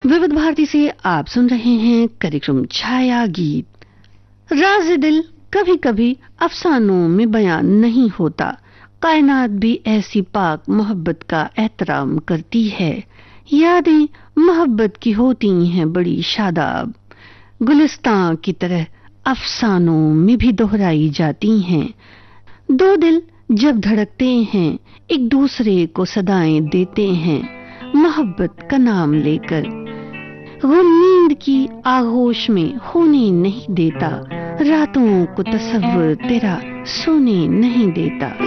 विविध भारती से आप सुन रहे हैं कार्यक्रम छाया गीत। राज़ दिल कभी कभी अफसानों में बयान नहीं होता। कायनात भी ऐसी पाक मोहब्बत का एहतराम करती है। यादें मोहब्बत की होती हैं बड़ी शादाब, गुलिस्तां की तरह अफसानों में भी दोहराई जाती हैं। दो दिल जब धड़कते हैं एक दूसरे को सदाएं देते हैं, मोहब्बत का नाम लेकर। वो नींद की आगोश में होने नहीं देता, रातों को तसव्वुर तेरा सोने नहीं देता।